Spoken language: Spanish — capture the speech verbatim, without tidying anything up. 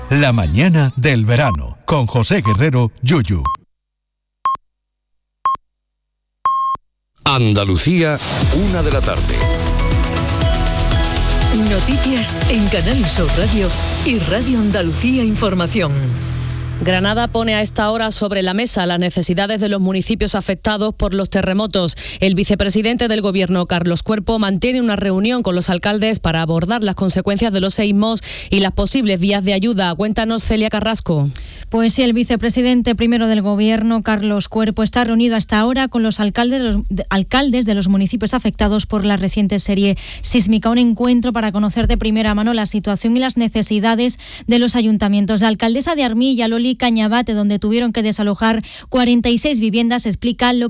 La mañana del verano, con José Guerrero, Yuyu. Andalucía, una de la tarde. Noticias en Canal Sur Radio y Radio Andalucía Información. Granada pone a esta hora sobre la mesa las necesidades de los municipios afectados por los terremotos. El vicepresidente del Gobierno, Carlos Cuerpo, mantiene una reunión con los alcaldes para abordar las consecuencias de los seísmos y las posibles vías de ayuda. Cuéntanos, Celia Carrasco. Pues sí, el vicepresidente primero del Gobierno, Carlos Cuerpo, está reunido hasta ahora con los alcaldes, los alcaldes de los municipios afectados por la reciente serie sísmica. Un encuentro para conocer de primera mano la situación y las necesidades de los ayuntamientos. La alcaldesa de Armilla, Loli Cañabate, donde tuvieron que desalojar cuarenta y seis viviendas, explica lo